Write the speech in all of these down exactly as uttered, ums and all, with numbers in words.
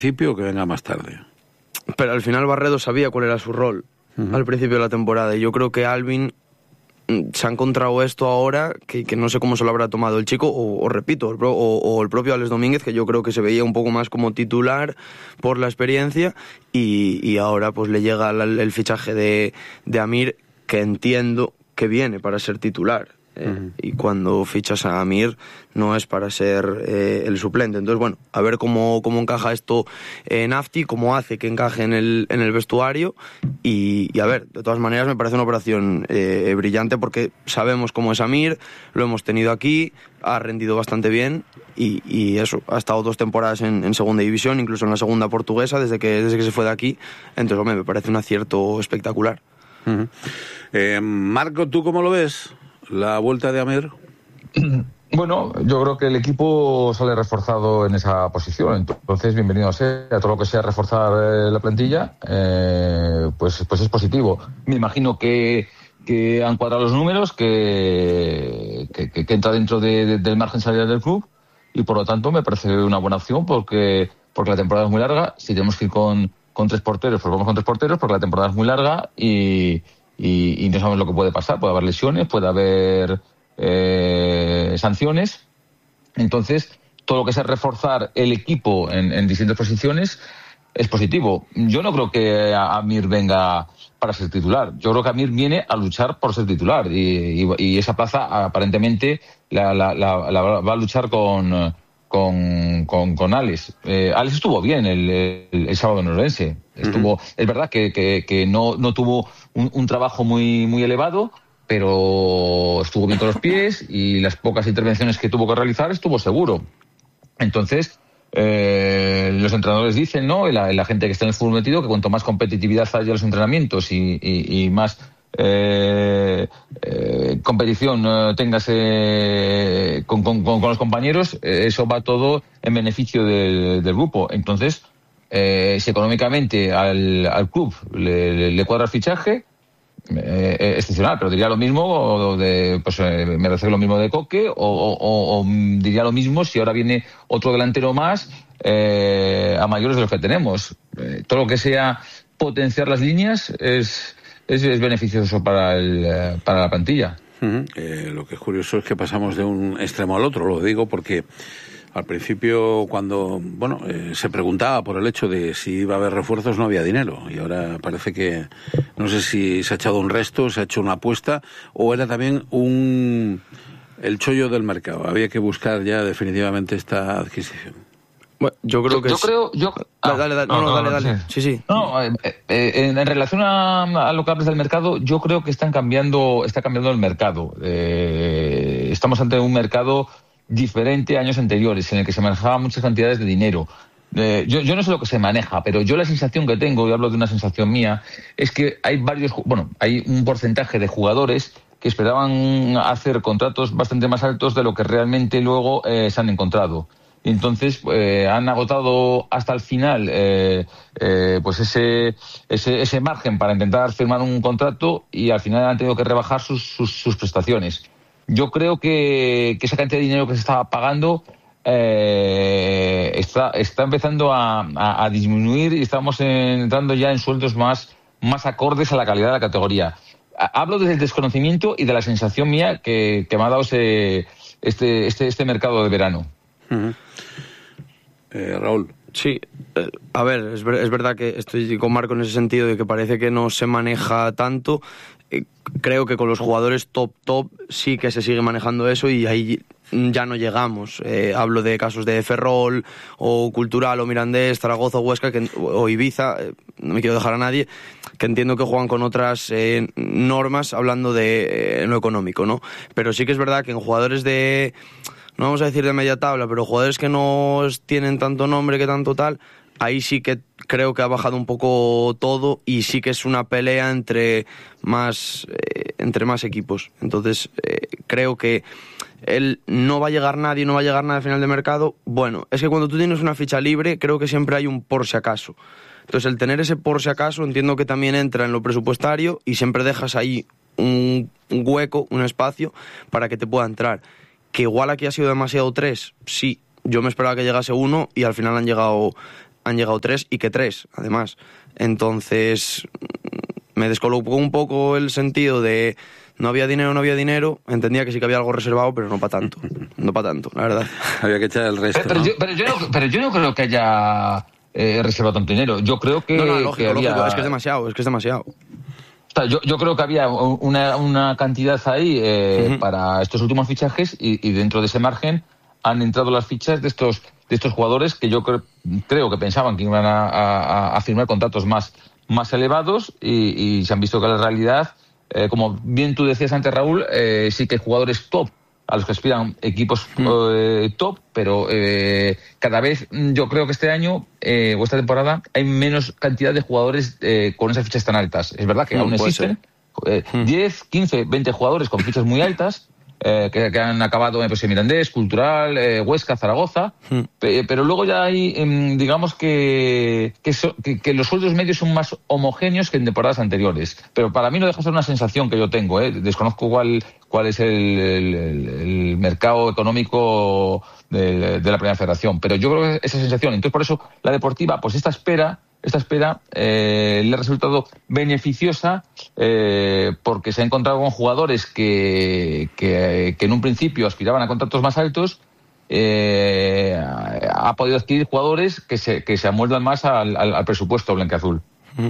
principio o que venga más tarde. Pero al final Barredo sabía cuál era su rol uh-huh. al principio de la temporada, y yo creo que Alvin se ha encontrado esto ahora que, que no sé cómo se lo habrá tomado el chico, o, o repito, el pro, o, o el propio Alex Domínguez, que yo creo que se veía un poco más como titular por la experiencia, y, y ahora pues le llega el, el fichaje de, de Amir, que entiendo que viene para ser titular. Eh, uh-huh. Y cuando fichas a Amir no es para ser eh, el suplente. Entonces, bueno, a ver cómo, cómo encaja esto en Afti, cómo hace que encaje en el, en el vestuario, y, y a ver, de todas maneras me parece una operación eh, brillante, porque sabemos cómo es Amir, lo hemos tenido aquí, ha rendido bastante bien, y, y eso, ha estado dos temporadas en, en segunda división, incluso en la segunda portuguesa, desde que, desde que se fue de aquí. Entonces, hombre, me parece un acierto espectacular. Uh-huh. eh, Marco, ¿tú cómo lo ves? La vuelta de Amir. Bueno, yo creo que el equipo sale reforzado en esa posición, entonces bienvenido sea. A todo lo que sea reforzar eh, la plantilla, eh, pues, pues es positivo. Me imagino que, que han cuadrado los números, que, que, que entra dentro de, de, del margen salarial del club, y por lo tanto me parece una buena opción, porque, porque la temporada es muy larga. Si tenemos que ir con, con tres porteros, pues vamos con tres porteros, porque la temporada es muy larga y... Y, y no sabemos lo que puede pasar. Puede haber lesiones, puede haber eh, sanciones. Entonces, todo lo que sea reforzar el equipo en, en distintas posiciones es positivo. Yo no creo que Amir venga para ser titular. Yo creo que Amir viene a luchar por ser titular. Y, y, y esa plaza, aparentemente, la, la, la, la va a luchar con, con, con, con Alex. Eh, Alex estuvo bien el, el, el sábado en Orense. Estuvo, uh-huh. Es verdad que, que, que no, no tuvo un, un trabajo muy, muy elevado, pero estuvo bien con los pies, y las pocas intervenciones que tuvo que realizar estuvo seguro. Entonces, eh, los entrenadores dicen, ¿no? Y la, la gente que está en el fútbol metido, que cuanto más competitividad haya en los entrenamientos y, y, y más eh, eh, competición eh, tengas eh, con, con, con los compañeros, eh, eso va todo en beneficio del, del grupo. Entonces, Eh, si económicamente al, al club le, le, le cuadra el fichaje, eh, eh, excepcional, pero diría lo mismo de, pues eh, me parece lo mismo de Coque, o, o, o diría lo mismo si ahora viene otro delantero más eh, a mayores de los que tenemos. Eh, todo lo que sea potenciar las líneas es, es, es beneficioso para, el, para la plantilla. Uh-huh. Eh, lo que es curioso es que pasamos de un extremo al otro, lo digo porque al principio, cuando bueno eh, se preguntaba por el hecho de si iba a haber refuerzos, no había dinero, y ahora parece que no sé si se ha echado un resto, se ha hecho una apuesta, o era también un el chollo del mercado. Había que buscar ya definitivamente esta adquisición. Bueno, yo creo yo, que yo es... creo yo ah, dale, dale, no, no, no, dale, dale. Sí, sí. No, eh, eh, en, en relación a, a lo que hablas del mercado, yo creo que están cambiando, está cambiando el mercado. Eh, estamos ante un mercado diferente a años anteriores, en el que se manejaban muchas cantidades de dinero. Eh, yo, yo no sé lo que se maneja, pero yo la sensación que tengo, y hablo de una sensación mía, es que hay varios, bueno, hay un porcentaje de jugadores que esperaban hacer contratos bastante más altos de lo que realmente luego eh, se han encontrado. Y entonces eh, han agotado hasta el final eh, eh, pues ese, ese ese margen para intentar firmar un contrato, y al final han tenido que rebajar sus, sus, sus prestaciones. Yo creo que, que esa cantidad de dinero que se estaba pagando eh, está, está empezando a, a, a disminuir, y estamos entrando ya en sueldos más, más acordes a la calidad de la categoría. Hablo desde el desconocimiento y de la sensación mía que, que me ha dado ese, este, este, este mercado de verano. Uh-huh. Eh, Raúl. Sí, eh, a ver, es, ver, es verdad que estoy con Marco en ese sentido de que parece que no se maneja tanto. Eh, creo que con los jugadores top top sí que se sigue manejando eso, y ahí ya no llegamos. Eh, hablo de casos de Ferrol o Cultural o Mirandés, Zaragoza o Huesca que, o Ibiza, eh, no me quiero dejar a nadie, que entiendo que juegan con otras eh, normas hablando de eh, lo económico, ¿no? Pero sí que es verdad que en jugadores de... no vamos a decir de media tabla, pero jugadores que no tienen tanto nombre, que tanto tal, ahí sí que creo que ha bajado un poco todo, y sí que es una pelea entre más eh, entre más equipos. Entonces eh, creo que él no va a llegar nadie, no va a llegar nada al final de mercado. Bueno, es que cuando tú tienes una ficha libre, creo que siempre hay un por si acaso. Entonces el tener ese por si acaso entiendo que también entra en lo presupuestario, y siempre dejas ahí un, un hueco, un espacio para que te pueda entrar. Que igual aquí ha sido demasiado tres, sí. Yo me esperaba que llegase uno, y al final han llegado han llegado tres y que tres, además. Entonces, me descolocó un poco el sentido de no había dinero, no había dinero. Entendía que sí que había algo reservado, pero no para tanto. No para tanto, la verdad. Había que echar el resto, pero, pero, ¿no? yo, pero, yo, no, pero yo no creo que haya eh, reservado tanto dinero. Yo creo que... No, no, lógico, que había... lógico. Es que es demasiado, es que es demasiado. O sea, yo, yo creo que había una, una cantidad ahí eh, uh-huh. para estos últimos fichajes y, y dentro de ese margen han entrado las fichas de estos de estos jugadores que yo creo, creo que pensaban que iban a, a, a firmar contratos más, más elevados y, y se han visto que la realidad, eh, como bien tú decías antes, Raúl, eh, sí que hay jugadores top a los que aspiran equipos mm. eh, top, pero eh, cada vez yo creo que este año eh, o esta temporada hay menos cantidad de jugadores eh, con esas fichas tan altas. Es verdad que mm, aún existen eh, mm. diez, quince, veinte jugadores con fichas muy altas, Eh, que, que han acabado en pues, Mirandés, Cultural, eh, Huesca, Zaragoza, mm. pe, pero luego ya hay, eh, digamos que que, so, que que los sueldos medios son más homogéneos que en temporadas anteriores. Pero para mí no deja de ser una sensación que yo tengo, ¿eh? Desconozco cuál cuál es el, el, el mercado económico de, de la Primera Federación, pero yo creo que esa sensación. Entonces, por eso la Deportiva, pues esta espera Esta espera eh, le ha resultado beneficiosa eh, porque se ha encontrado con jugadores que, que, que en un principio aspiraban a contratos más altos. Eh, ha podido adquirir jugadores que se, que se amueldan más al, al, al presupuesto blanquiazul.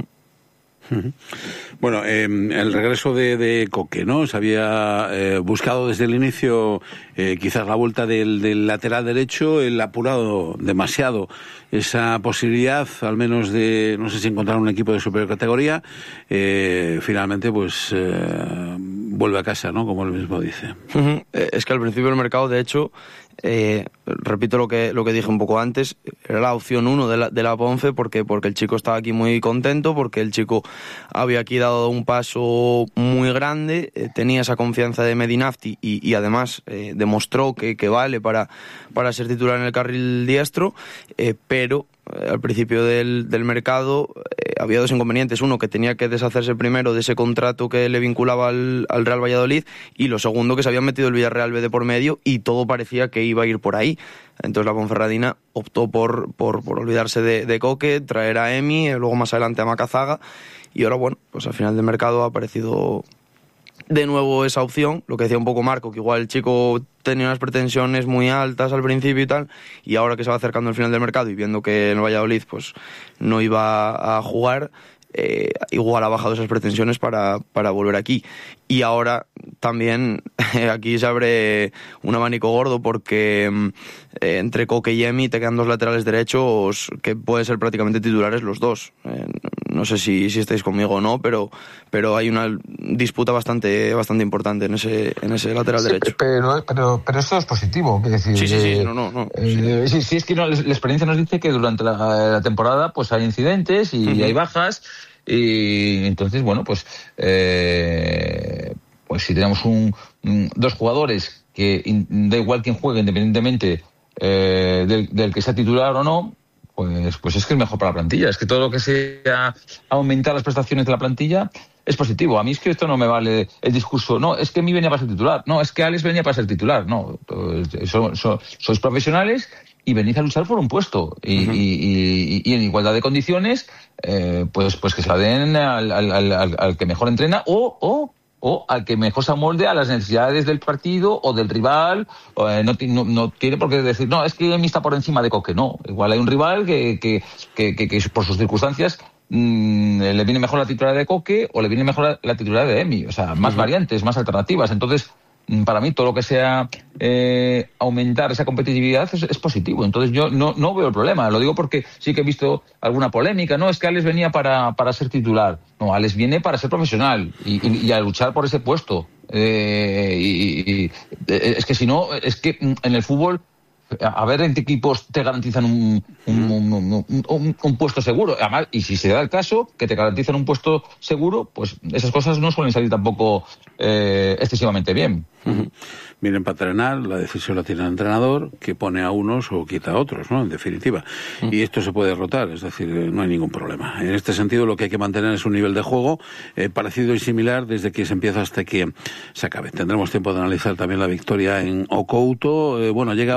Bueno, eh, el regreso de, de Coque, ¿no? Se había eh, buscado desde el inicio eh, quizás la vuelta del, del lateral derecho, el apurado demasiado esa posibilidad, al menos de, no sé si encontrar un equipo de superior categoría, eh, finalmente pues eh, vuelve a casa, ¿no? Como él mismo dice. Uh-huh. Es que al principio del mercado, de hecho, eh, repito lo que lo que dije un poco antes, era la opción uno de la, de la Ponce, porque, porque el chico estaba aquí muy contento, porque el chico había aquí dado un paso muy grande, eh, tenía esa confianza de Medinafti y, y además eh, demostró que, que vale para, para ser titular en el carril diestro, eh, pero eh, al principio del, del mercado eh, había dos inconvenientes. Uno, que tenía que deshacerse primero de ese contrato que le vinculaba al, al Real Valladolid, y lo segundo, que se había metido el Villarreal B de por medio y todo parecía que iba a ir por ahí. Entonces la Ponferradina optó por, por, por olvidarse de, de Coque, traer a Emi, luego más adelante a Macazaga, y ahora bueno, pues al final del mercado ha aparecido de nuevo esa opción, lo que decía un poco Marco, que igual el chico tenía unas pretensiones muy altas al principio y tal, y ahora que se va acercando el final del mercado y viendo que en el Valladolid pues no iba a jugar, eh, igual ha bajado esas pretensiones para, para volver aquí. Y ahora también aquí se abre un abanico gordo, porque eh, entre Coque y Emi te quedan dos laterales derechos que pueden ser prácticamente titulares los dos. Eh, no sé si, si estáis conmigo o no, pero pero hay una disputa bastante bastante importante en ese en ese lateral sí, derecho. Pero, pero pero esto es positivo, es decir, sí, sí, sí, eh, no, no, no. Eh, sí. Sí, sí, es que no, la experiencia nos dice que durante la, la temporada pues hay incidentes y uh-huh. hay bajas, y entonces bueno pues eh, pues si tenemos un, un dos jugadores que in, da igual quién juegue, independientemente eh, del, del que sea titular o no, pues pues es que es mejor para la plantilla. Es que todo lo que sea aumentar las prestaciones de la plantilla es positivo. A mí es que esto no me vale el discurso, no, es que Emi venía para ser titular, no, es que Alex venía para ser titular, no, so, so, sois profesionales y venís a luchar por un puesto, y, uh-huh. y, y, y en igualdad de condiciones, eh, pues pues que se la den al, al, al, al que mejor entrena o o o al que mejor se amolde a las necesidades del partido o del rival. O, eh, no, no, no tiene por qué decir, no, es que Emi está por encima de Coque. No, igual hay un rival que, que, que, que, que por sus circunstancias mmm, le viene mejor la titularidad de Coque o le viene mejor la titularidad de Emi. O sea, más uh-huh. variantes, más alternativas. Entonces, para mí todo lo que sea eh, aumentar esa competitividad es, es positivo. Entonces yo no, no veo el problema. Lo digo porque sí que he visto alguna polémica. No, es que Alex venía para, para ser titular. No, Alex viene para ser profesional y, y, y a luchar por ese puesto. Eh, y, y, es que si no, es que en el fútbol, a ver en qué equipos te garantizan un, un, un, un, un, un puesto seguro. Además, y si se da el caso que te garantizan un puesto seguro, pues esas cosas no suelen salir tampoco eh, excesivamente bien. Uh-huh. Vienen para entrenar, la decisión la tiene el entrenador, que pone a unos o quita a otros, ¿no? En definitiva. Uh-huh. Y esto se puede rotar, es decir, no hay ningún problema. En este sentido, lo que hay que mantener es un nivel de juego eh, parecido y similar desde que se empieza hasta que se acabe. Tendremos tiempo de analizar también la victoria en Ocouto. Eh, bueno, llega Óscar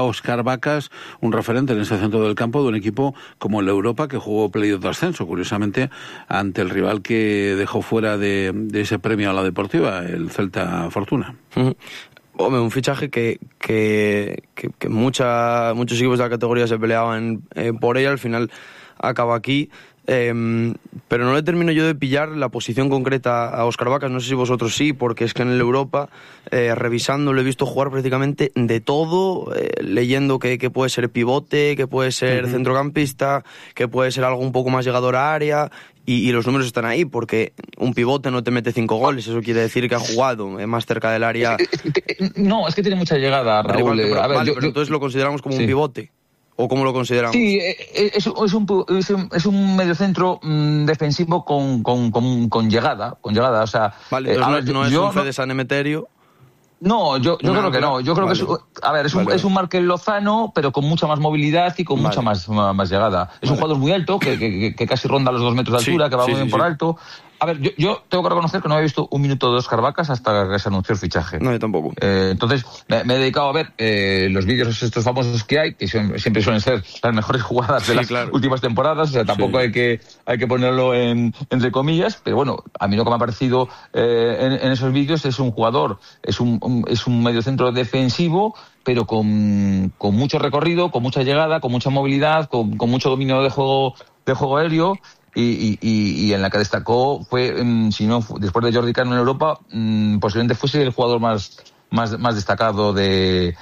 Vacas, un referente en ese centro del campo de un equipo como el Europa, que jugó playoff de ascenso, curiosamente, ante el rival que dejó fuera de, de ese premio a la Deportiva, el Celta Fortuna. Uh-huh. Hombre, un fichaje que, que, que, que mucha, muchos equipos de la categoría se peleaban eh, por ella, al final acaba aquí. Eh, pero no le termino yo de pillar la posición concreta a Óscar Vacas, no sé si vosotros sí, porque es que en el Europa, eh, revisando, lo he visto jugar prácticamente de todo, eh, leyendo que, que puede ser pivote, que puede ser uh-huh. centrocampista, que puede ser algo un poco más llegador a área, y, y los números están ahí, porque un pivote no te mete cinco goles, eso quiere decir que ha jugado eh, más cerca del área. Es que, es que, no, es que tiene mucha llegada, Raúl. Vale, pero, a ver, vale, yo, pero yo, entonces lo consideramos como sí. un pivote. ¿O cómo lo consideramos? Sí, es, es, un, es, un, es un mediocentro mmm, defensivo con, con, con, con llegada, con llegada, o sea... Vale, entonces eh, no, ver, no yo, es un Fede San Emeterio. No, yo, yo no, creo que no. Yo creo vale. que es, a ver, es un, vale. es un Markel Lozano, pero con mucha más movilidad y con vale. mucha más, más llegada. Es vale. un jugador muy alto, que, que, que casi ronda los dos metros de altura, sí, que va sí, muy bien sí, por sí. alto. A ver, yo, yo tengo que reconocer que no había visto un minuto de Óscar Vacas hasta que se anunció el fichaje. No, yo tampoco. Eh, entonces, me, me he dedicado a ver eh, los vídeos estos famosos que hay, que son, siempre suelen ser las mejores jugadas de sí, las claro. últimas temporadas, o sea, tampoco sí. hay que hay que ponerlo en, entre comillas, pero bueno, a mí lo que me ha parecido eh, en, en esos vídeos es un jugador, es un, un es un mediocentro defensivo, pero con, con mucho recorrido, con mucha llegada, con mucha movilidad, con, con mucho dominio de juego de juego aéreo. Y, y, y en la que destacó fue, si no, después de Jordi Cano en Europa, posiblemente fuese el jugador más más, más destacado de,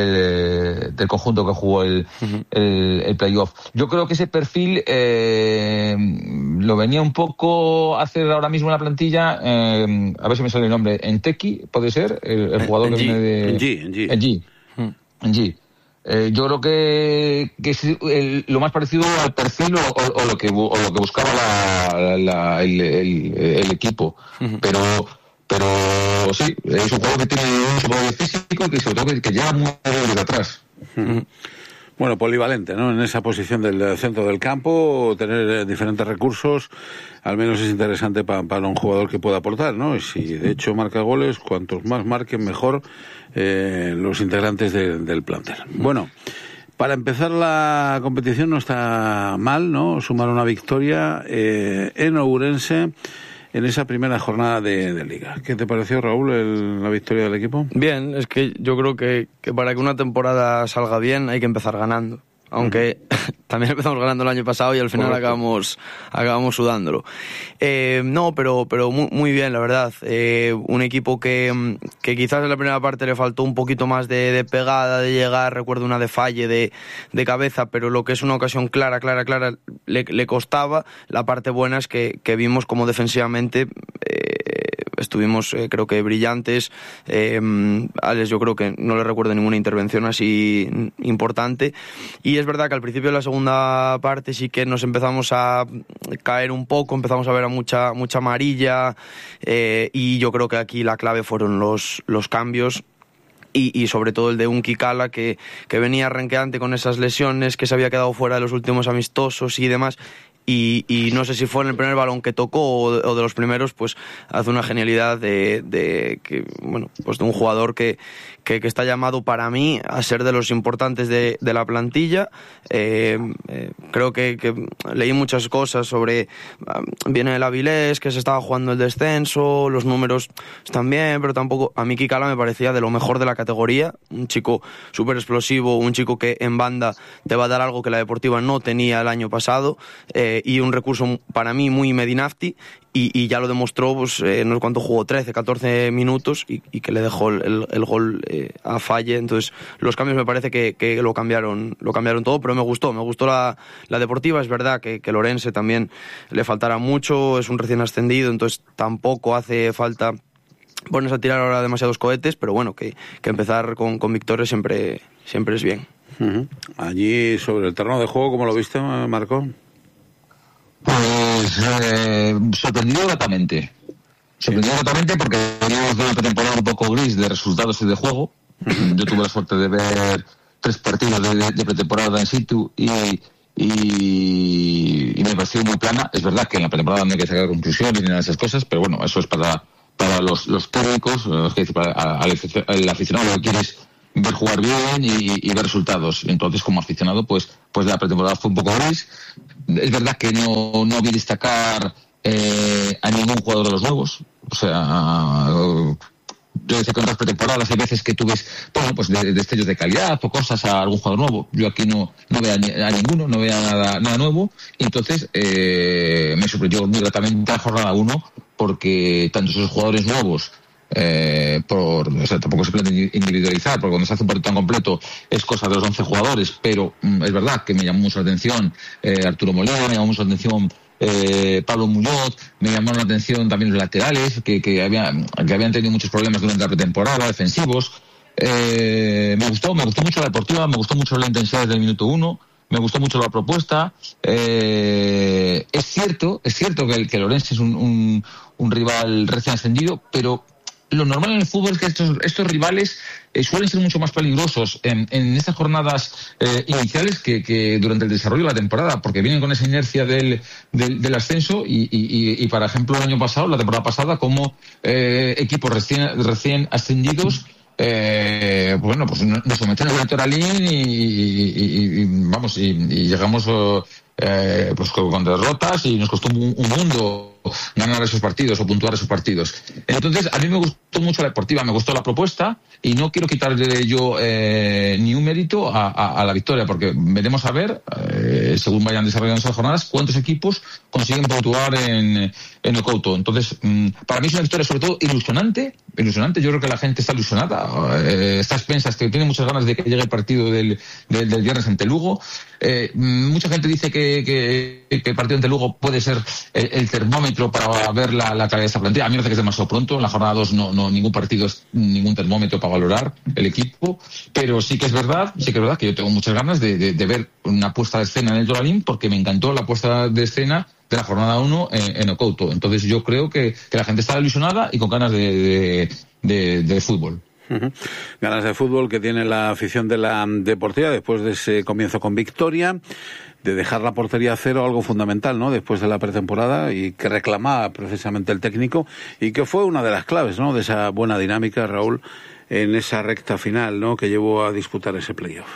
de del conjunto que jugó el, uh-huh. el, el playoff. Yo creo que ese perfil eh, lo venía un poco a hacer ahora mismo en la plantilla, eh, a ver si me sale el nombre, Enteki, ¿puede ser? El, el jugador en que G, viene de... En G, en G. En G. Uh-huh. En G. Eh, yo creo que, que es el, lo más parecido al perfil o, o, o, lo, que, o lo que buscaba la, la, el, el, el equipo. Uh-huh. Pero pero sí, es un juego que tiene un juego físico y que sobre todo que, que lleva muy desde atrás. Uh-huh. Bueno, polivalente, ¿no? En esa posición del centro del campo, tener diferentes recursos, al menos es interesante pa, para un jugador que pueda aportar, ¿no? Y si de hecho marca goles, cuantos más marquen, mejor eh, los integrantes de, del plantel. Bueno, para empezar la competición no está mal, ¿no? Sumar una victoria eh, en Ourense en esa primera jornada de, de Liga. ¿Qué te pareció, Raúl, el, la victoria del equipo? Bien, es que yo creo que, que para que una temporada salga bien hay que empezar ganando. Aunque uh-huh. también empezamos ganando el año pasado y al final Correcto. acabamos acabamos sudándolo. Eh, no, pero pero muy, muy bien, la verdad. Eh, un equipo que, que quizás en la primera parte le faltó un poquito más de, de pegada, de llegar, recuerdo una de falle de, de cabeza, pero lo que es una ocasión clara, clara, clara, le, le costaba. La parte buena es que, que vimos como defensivamente... Eh, estuvimos eh, creo que brillantes. eh, Alex yo creo que no le recuerdo ninguna intervención así importante, y es verdad que al principio de la segunda parte sí que nos empezamos a caer un poco, empezamos a ver a mucha mucha amarilla, eh, y yo creo que aquí la clave fueron los, los cambios. Y, y sobre todo el de un Kikala que, que venía renqueante con esas lesiones, que se había quedado fuera de los últimos amistosos y demás. Y, y no sé si fue en el primer balón que tocó o de, o de los primeros, pues hace una genialidad de, de que bueno, pues de un jugador que, que, que está llamado para mí a ser de los importantes de, de la plantilla. Eh, eh, creo que, que leí muchas cosas sobre um, viene el Avilés, que se estaba jugando el descenso, los números están bien, pero tampoco a mí Kikala me parecía de lo mejor de la categoría, un chico súper explosivo, un chico que en banda te va a dar algo que la Deportiva no tenía el año pasado. Eh, y un recurso para mí muy Medinafti, y, y ya lo demostró, pues eh, no sé cuánto jugó, trece, catorce minutos, y, y que le dejó el, el, el gol eh, a Falle. Entonces los cambios me parece que, que lo cambiaron lo cambiaron todo, pero me gustó, me gustó la, la Deportiva. Es verdad que, que Lorense también le faltará mucho, es un recién ascendido, entonces tampoco hace falta ponerse a tirar ahora demasiados cohetes, pero bueno, que, que empezar con, con victorias siempre, siempre es bien. Uh-huh. Allí sobre el terreno de juego, ¿cómo lo viste, Marco? Pues eh, sorprendido gratamente. Sorprendido sí. gratamente porque teníamos una temporada un poco gris de resultados y de juego. Uh-huh. Yo tuve la suerte de ver tres partidos de, de, de pretemporada en situ y, y, y me pareció muy plana. Es verdad que en la pretemporada no hay que sacar conclusiones ni nada de esas cosas, pero bueno, eso es para, para los, los técnicos, para, al, al aficionado lo que quieres ver jugar bien y, y ver resultados. Entonces, como aficionado, pues, pues la pretemporada fue un poco gris. Es verdad que no, no vi destacar eh, a ningún jugador de los nuevos. O sea, yo decía que en otras pretemporadas hay veces que tú ves, bueno, pues de, destellos de calidad o cosas a algún jugador nuevo. Yo aquí no, no veo a, a ninguno, no veo nada, nada nuevo. Y entonces eh, me sorprendió muy gratamente la jornada uno, porque tanto esos jugadores nuevos, eh, por, o sea, tampoco se puede individualizar, porque cuando se hace un partido tan completo es cosa de los once jugadores, pero mm, es verdad que me llamó mucho la atención eh, Arturo Molina, me llamó mucho la atención Eh, Pablo Muñoz, me llamaron la atención también los laterales que, que, había, que habían tenido muchos problemas durante la pretemporada, defensivos. Eh, me gustó, me gustó mucho la deportiva, me gustó mucho la intensidad desde el minuto uno, me gustó mucho la propuesta. Eh, es cierto, es cierto que el que Lorense es un, un, un rival recién ascendido, pero lo normal en el fútbol es que estos, estos rivales eh, suelen ser mucho más peligrosos en, en estas jornadas eh, iniciales que, que durante el desarrollo de la temporada, porque vienen con esa inercia del, del, del ascenso y, y, y, por ejemplo, el año pasado, la temporada pasada, como eh, equipos recién, recién ascendidos, eh, bueno, pues nos someten al Toralín y, y, y, y vamos, y, y llegamos eh, pues con derrotas y nos costó un, un mundo ganar esos partidos o puntuar esos partidos. Entonces, a mí me gustó mucho la deportiva, me gustó la propuesta y no quiero quitarle yo eh, ni un mérito a, a, a la victoria, porque veremos a ver, eh, según vayan desarrollando esas jornadas, cuántos equipos consiguen puntuar en, en el Couto. Entonces, mmm, para mí es una victoria sobre todo ilusionante, ilusionante. Yo creo que la gente está ilusionada, eh, está a expensas, que tiene muchas ganas de que llegue el partido del, del, del viernes ante Lugo. Eh, mucha gente dice que, que, que el partido ante Lugo puede ser el, el termómetro para ver la, la calidad de esta plantilla. A mí me parece que es demasiado pronto. En la jornada dos no, no, ningún partido es ningún termómetro para valorar el equipo, pero sí que es verdad, sí que es verdad que yo tengo muchas ganas de, de, de ver una puesta de escena en el Toralín, porque me encantó la puesta de escena de la jornada uno en, en Ocouto. Entonces yo creo que, que la gente está ilusionada y con ganas de, de, de, de fútbol. Uh-huh. Ganas de fútbol que tiene la afición de la Deportiva después de ese comienzo con victoria, de dejar la portería a cero, algo fundamental, ¿no?, después de la pretemporada, y que reclamaba precisamente el técnico, y que fue una de las claves, ¿no?, de esa buena dinámica, Raúl, en esa recta final, ¿no?, que llevó a disputar ese playoff.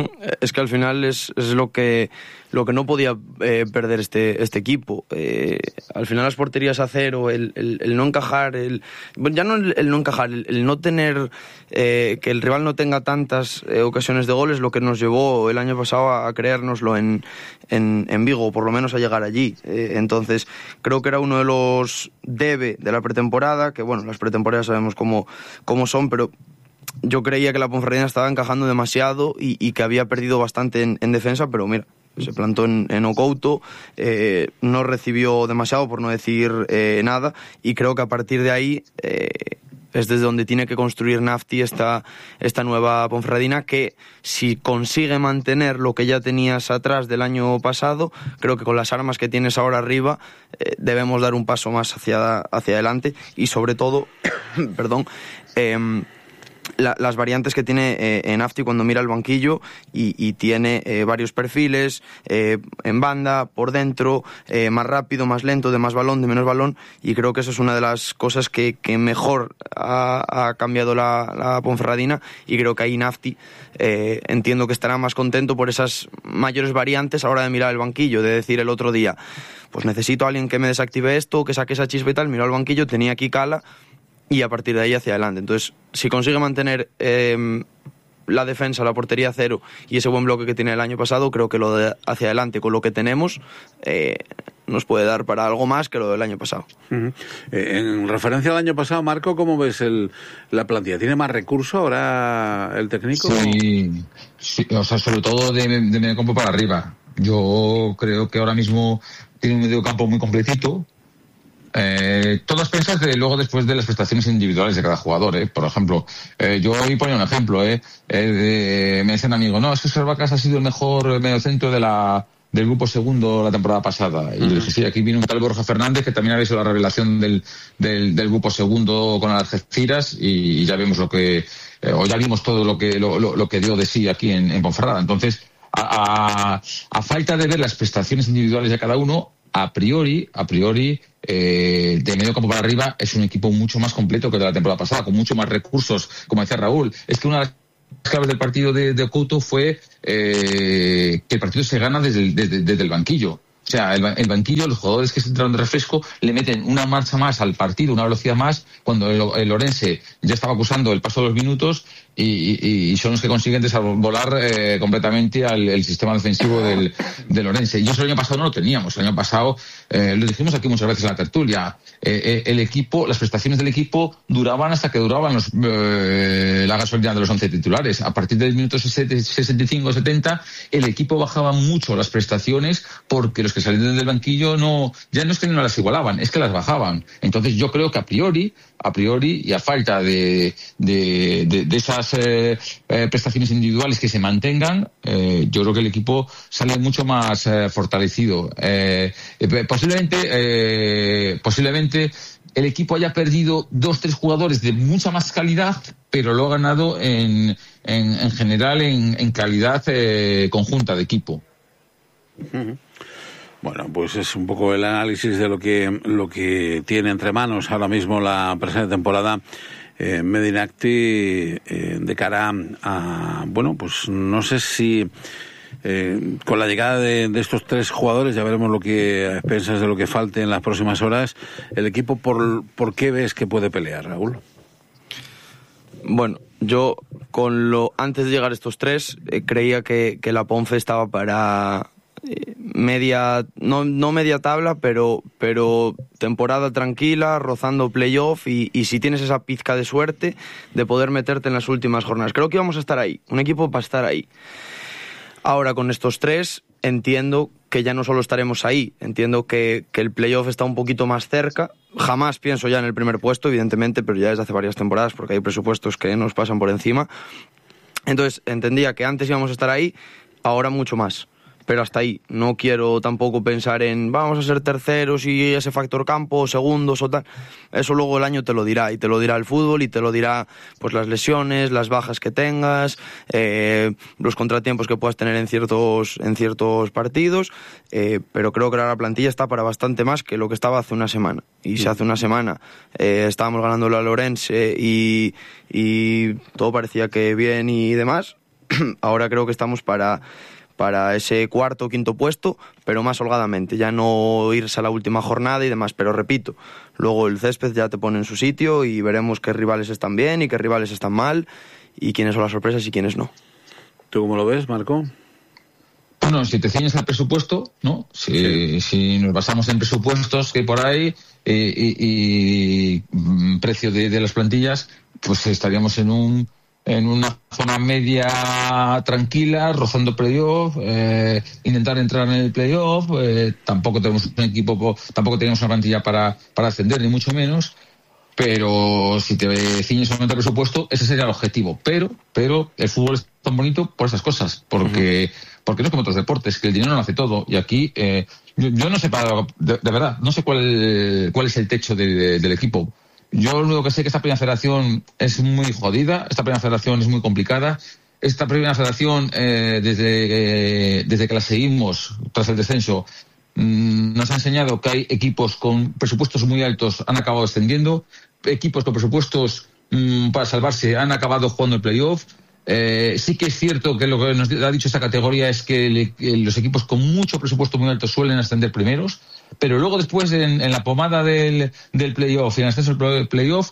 Es que al final es, es lo que lo que no podía eh, perder este este equipo. Eh, al final las porterías a cero, el, el, el no encajar, el bueno, ya no el, el no encajar, el, el no tener eh, que el rival no tenga tantas eh, ocasiones de goles, lo que nos llevó el año pasado a, a creérnoslo en, en, en Vigo, por lo menos a llegar allí. Eh, entonces creo que era uno de los debe de la pretemporada, que bueno, las pretemporadas sabemos cómo, cómo son, pero yo creía que la Ponferradina estaba encajando demasiado y, y que había perdido bastante en, en defensa, pero mira, se plantó en, en Ocouto, eh, no recibió demasiado, por no decir eh, nada, y creo que a partir de ahí eh, es desde donde tiene que construir Nafti esta, esta nueva Ponferradina, que si consigue mantener lo que ya tenías atrás del año pasado, creo que con las armas que tienes ahora arriba eh, debemos dar un paso más hacia, hacia adelante, y sobre todo, perdón, eh, La, las variantes que tiene eh, en Nafti cuando mira el banquillo, y, y tiene eh, varios perfiles, eh, en banda, por dentro, eh, más rápido, más lento, de más balón, de menos balón, y creo que eso es una de las cosas que, que mejor ha, ha cambiado la, la Ponferradina, y creo que ahí Nafti eh, entiendo que estará más contento por esas mayores variantes a la hora de mirar el banquillo, de decir el otro día, pues necesito a alguien que me desactive esto, que saque esa chispa y tal, miró al banquillo, tenía aquí Cala, y a partir de ahí hacia adelante. Entonces, si consigue mantener eh, la defensa, la portería a cero y ese buen bloque que tiene el año pasado, creo que lo de hacia adelante con lo que tenemos eh, nos puede dar para algo más que lo del año pasado. Uh-huh. Eh, en referencia al año pasado, Marco, ¿cómo ves el, la plantilla? ¿Tiene más recurso ahora el técnico? Sí, sí, o sea, sobre todo de, de medio campo para arriba. Yo creo que ahora mismo tiene un medio campo muy completito. Eh, todas pensas de luego después de las prestaciones individuales de cada jugador, ¿eh? Por ejemplo, eh, yo hoy ponía un ejemplo, ¿eh? Eh, me decía un amigo, no, es que Servacas ha sido el mejor mediocentro de la del grupo segundo la temporada pasada. Y uh-huh. le dije, sí, aquí viene un tal Borja Fernández, que también ha visto la revelación del, del, del grupo segundo con Algeciras, y, y ya vemos lo que, eh, o ya vimos todo lo que, lo, lo, lo que dio de sí aquí en, en Ponferrada. Entonces, a, a, a falta de ver las prestaciones individuales de cada uno, a priori, a priori, eh, de medio campo para arriba es un equipo mucho más completo que de la temporada pasada, con mucho más recursos, como decía Raúl. Es que una de las claves del partido de, de Couto fue eh, que el partido se gana desde el, desde, desde el banquillo. O sea, el, el banquillo, los jugadores que se entraron de refresco le meten una marcha más al partido, una velocidad más, cuando el, el Orense ya estaba acusando el paso de los minutos y, y, y son los que consiguen desarbolar eh, completamente al el sistema defensivo del, del Orense. Y eso el año pasado no lo teníamos. El año pasado, eh, lo dijimos aquí muchas veces en la tertulia, eh, eh, el equipo, las prestaciones del equipo duraban hasta que duraban los, eh, la gasolina de los once titulares. A partir del minuto sesenta y cinco setenta, el equipo bajaba mucho las prestaciones porque los que salían del banquillo no, ya no es que no las igualaban, es que las bajaban. Entonces yo creo que a priori, a priori y a falta de, de, de, de esas eh, eh, prestaciones individuales que se mantengan, eh, yo creo que el equipo sale mucho más eh, fortalecido. Eh, eh, posiblemente, eh, posiblemente el equipo haya perdido dos, tres jugadores de mucha más calidad, pero lo ha ganado en, en, en general en, en calidad eh, conjunta de equipo. Uh-huh. Bueno, pues es un poco el análisis de lo que lo que tiene entre manos ahora mismo la presente temporada eh, Medinacti eh, de cara a, bueno, pues no sé si eh, con la llegada de, de estos tres jugadores, ya veremos lo que piensas de lo que falte en las próximas horas, el equipo, ¿por, por qué ves que puede pelear, Raúl? Bueno, yo con lo antes de llegar estos tres eh, creía que, que la Ponfe estaba para media, no, no media tabla, pero, pero temporada tranquila, rozando playoff y, y si tienes esa pizca de suerte de poder meterte en las últimas jornadas. Creo que íbamos a estar ahí, un equipo para estar ahí. Ahora con estos tres entiendo que ya no solo estaremos ahí, entiendo que, que el playoff está un poquito más cerca. Jamás pienso ya en el primer puesto, evidentemente, pero ya desde hace varias temporadas porque hay presupuestos que nos pasan por encima. Entonces entendía que antes íbamos a estar ahí, ahora mucho más. Pero hasta ahí, no quiero tampoco pensar en vamos a ser terceros y ese factor campo, segundos o tal. Eso luego el año te lo dirá, y te lo dirá el fútbol, y te lo dirá pues las lesiones, las bajas que tengas, eh, los contratiempos que puedas tener en ciertos, en ciertos partidos, eh, pero creo que ahora la plantilla está para bastante más que lo que estaba hace una semana. Y si hace una semana eh, estábamos ganándolo a Lorense y, y todo parecía que bien y demás, ahora creo que estamos para... para ese cuarto o quinto puesto, pero más holgadamente, ya no irse a la última jornada y demás, pero repito, luego el césped ya te pone en su sitio y veremos qué rivales están bien y qué rivales están mal y quiénes son las sorpresas y quiénes no. ¿Tú cómo lo ves, Marco? Bueno, si te ciñes al presupuesto, ¿no? Si, sí. si nos basamos en presupuestos que hay por ahí eh, y, y, y precio de, de las plantillas, pues estaríamos en un en una zona media tranquila, rozando playoff, eh, intentar entrar en el playoff, eh, tampoco tenemos un equipo, tampoco tenemos una plantilla para, para ascender, ni mucho menos, pero si te ciñes solamente al presupuesto, ese sería el objetivo. Pero, pero el fútbol es tan bonito por esas cosas, porque, uh-huh. porque no es como otros deportes, que el dinero no hace todo, y aquí, eh, yo, yo no sé, para, de, de verdad, no sé cuál, cuál es el techo de, de, del equipo. Yo lo único que sé es que esta primera federación es muy jodida, esta primera federación es muy complicada. Esta primera federación, eh, desde, eh, desde que la seguimos tras el descenso, mmm, nos ha enseñado que hay equipos con presupuestos muy altos, han acabado descendiendo, equipos con presupuestos mmm, para salvarse han acabado jugando el playoff. Eh, sí que es cierto que lo que nos ha dicho esta categoría es que le, que los equipos con mucho presupuesto muy alto suelen ascender primeros, pero luego después en, en la pomada del, del playoff y en el ascenso del playoff,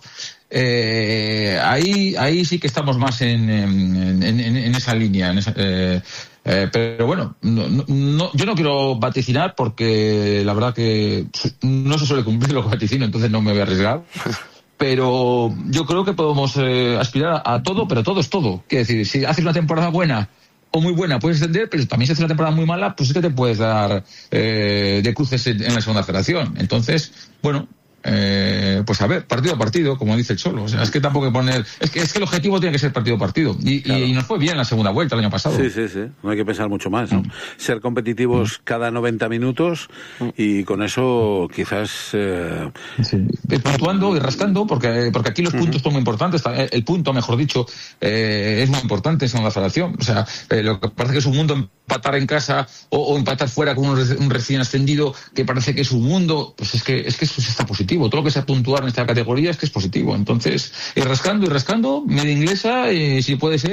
eh, ahí ahí sí que estamos más en, en, en, en esa línea. En esa, eh, eh, pero bueno, no, no, yo no quiero vaticinar porque la verdad que no se suele cumplir lo que vaticino, entonces no me voy a arriesgar. Pero yo creo que podemos eh, aspirar a, a todo, pero todo es todo. Quiero decir, si haces una temporada buena o muy buena, puedes ascender, pero también si haces una temporada muy mala, pues es que te puedes dar eh, de cruces en, en la segunda federación. Entonces, bueno, eh, pues a ver, partido a partido, como dice el Cholo. O sea, es que tampoco hay que poner... Es que, es que el objetivo tiene que ser partido a partido. Y, claro. y, y nos fue bien la segunda vuelta el año pasado. Sí, sí, sí. No hay que pensar mucho más, ¿no? Mm. Ser competitivos mm. cada noventa minutos y con eso quizás... Eh... Sí. Puntuando y rascando, porque, porque aquí los puntos mm. son muy importantes. El punto, mejor dicho, eh, es muy importante en segunda federación. O sea, eh, lo que parece que es un mundo empatar en casa o, o empatar fuera con un, un recién ascendido que parece que es un mundo, pues es que, es que eso está positivo. Todo lo que sea puntuar en esta categoría es que es positivo. Entonces, ir rascando y rascando, media inglesa, eh, si puede ser,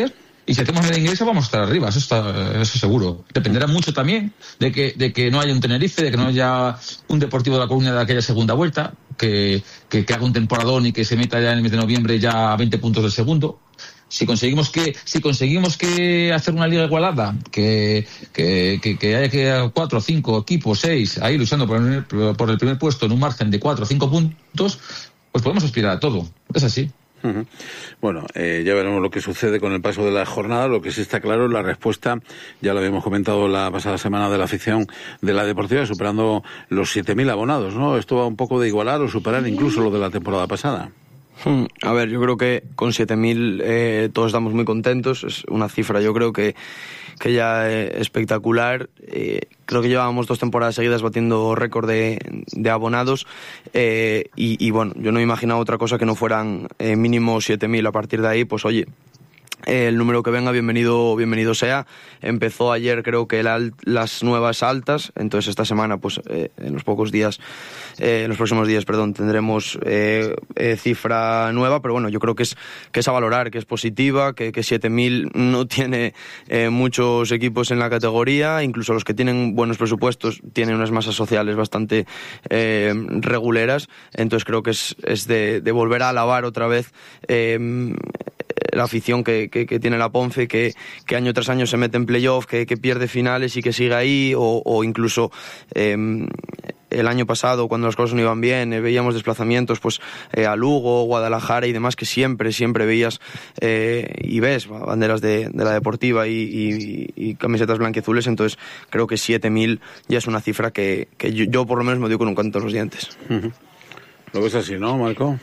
y si hacemos media inglesa vamos a estar arriba, eso está, eso seguro. Dependerá mucho también de que, de que no haya un Tenerife, de que no haya un Deportivo de La Coruña de aquella segunda vuelta, que, que, que haga un temporadón y que se meta ya en el mes de noviembre ya a veinte puntos del segundo. Si conseguimos que si conseguimos que hacer una liga igualada, que que, que, que haya que cuatro, cinco equipos, seis, ahí luchando por el, por el primer puesto en un margen de cuatro o cinco puntos, pues podemos aspirar a todo. Es así. Uh-huh. Bueno, eh, ya veremos lo que sucede con el paso de la jornada. Lo que sí está claro es la respuesta, ya lo habíamos comentado la pasada semana, de la afición de la Deportiva, superando los siete mil abonados, ¿no? Esto va un poco de igualar o superar incluso lo de la temporada pasada. Hmm, a ver, yo creo que con siete mil eh, todos estamos muy contentos. Es una cifra, yo creo que, que ya es espectacular. Eh, creo que llevábamos dos temporadas seguidas batiendo récord de, de abonados eh, y, y bueno, yo no he imaginado otra cosa que no fueran eh, mínimo siete mil. A partir de ahí, pues oye, el número que venga, bienvenido bienvenido sea. Empezó ayer, creo que la, las nuevas altas, entonces esta semana, pues eh, en los pocos días, eh, en los próximos días, perdón, tendremos eh, eh, cifra nueva, pero bueno, yo creo que es que es a valorar, que es positiva, que, que siete mil no tiene eh, muchos equipos en la categoría, incluso los que tienen buenos presupuestos tienen unas masas sociales bastante eh, reguleras, entonces creo que es, es de, de volver a alabar otra vez eh, la afición que, que, que tiene la Ponce, que, que año tras año se mete en playoff, que, que pierde finales y que sigue ahí, o, o incluso eh, el año pasado, cuando las cosas no iban bien, eh, veíamos desplazamientos pues eh, a Lugo, Guadalajara y demás, que siempre, siempre veías eh, y ves banderas de, de la Deportiva y, y, y camisetas blanquiazules. Entonces creo que siete mil ya es una cifra que, que yo, yo por lo menos me doy con un canto en los dientes. Uh-huh. Lo ves así, ¿no, Marco?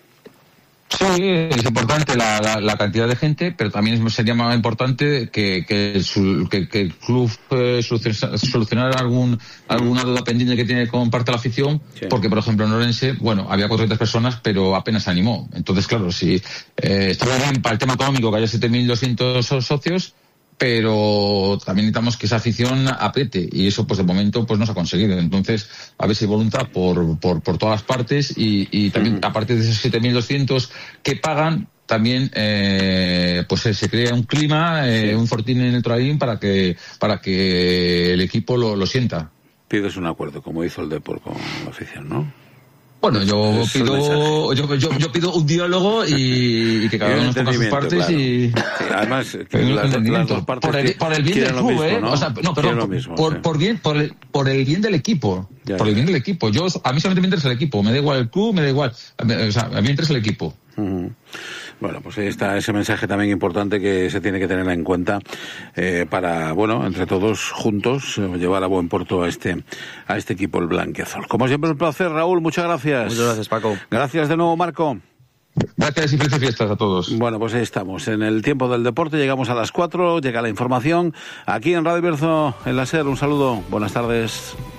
Sí, es importante la, la, la cantidad de gente, pero también sería más importante que, que, el, que, que el club eh, solucionara algún, alguna duda pendiente que tiene con parte de la afición, sí. Porque, por ejemplo, en Orense, bueno, había cuatrocientas personas, pero apenas se animó. Entonces, claro, si eh, está bien para el tema económico que haya siete mil doscientos socios, pero también necesitamos que esa afición apriete, y eso pues de momento pues no se ha conseguido. Entonces, a ver si hay voluntad por, por, por todas las partes, y, y también uh-huh. aparte de esos siete mil doscientos que pagan, también eh, pues se crea un clima, eh, sí. un fortín en el Traín para que para que el equipo lo, lo sienta. Pides un acuerdo, como hizo el Depor con la afición, ¿no? Bueno, yo es pido yo, yo, yo pido un diálogo y, y que cada uno ponga sus partes, claro. y sí, además que las, las dos partes por el, por el bien del club, mismo, ¿eh? ¿no? O sea, no, perdón, mismo, por, sí. por bien por el, por el bien del equipo, ya, por ya. el bien del equipo. Yo a mí solamente me interesa el equipo, me da igual el club, me da igual, o sea, a mí me interesa el equipo. Uh-huh. Bueno, pues ahí está ese mensaje también importante que se tiene que tener en cuenta eh, para, bueno, entre todos juntos eh, llevar a buen puerto a este a este equipo, el blanquiazul. Como siempre, un placer, Raúl, muchas gracias. Muchas gracias, Paco. Gracias de nuevo, Marco. Gracias y felices fiestas a todos. Bueno, pues ahí estamos, en el tiempo del deporte, llegamos a las cuatro, llega la información aquí en Radio Bierzo, en la SER. Un saludo, buenas tardes.